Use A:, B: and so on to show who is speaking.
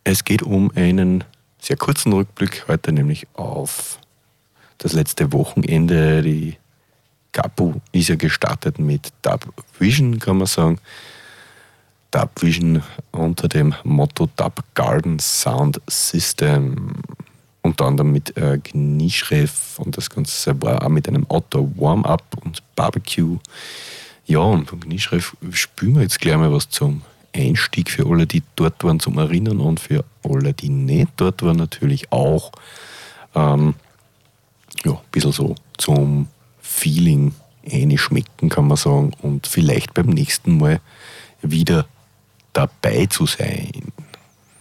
A: Es geht um einen sehr kurzen Rückblick heute, nämlich auf das letzte Wochenende. Die Capo ist ja gestartet mit Dub Vision, kann man sagen. Dub Vision unter dem Motto Dub Garden Sound System. Unter anderem mit Gnischrev, und das Ganze war auch mit einem Outdoor Warm-Up und Barbecue. Ja, und von Gnischrev spielen wir jetzt gleich mal was zum Einstieg für alle, die dort waren, zum Erinnern, und für alle, die nicht dort waren, natürlich auch. Ein bisschen so zum Feeling einschmecken, kann man sagen, und vielleicht beim nächsten Mal wieder dabei zu sein.